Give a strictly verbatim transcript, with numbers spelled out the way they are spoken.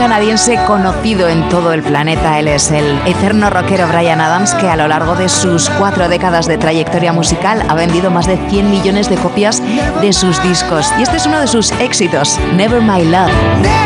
canadiense conocido en todo el planeta. Él es el eterno rockero Bryan Adams, que a lo largo de sus cuatro décadas de trayectoria musical ha vendido más de cien millones de copias de sus discos. Y este es uno de sus éxitos, Never My Love.